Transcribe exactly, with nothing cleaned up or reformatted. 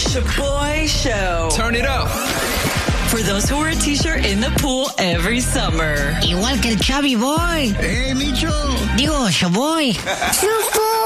Shaboy Show. Turn it up. For those who wear a t-shirt in the pool every summer. Igual que el Chubby Boy. ¡Eh, Micho! Digo, Shaboy.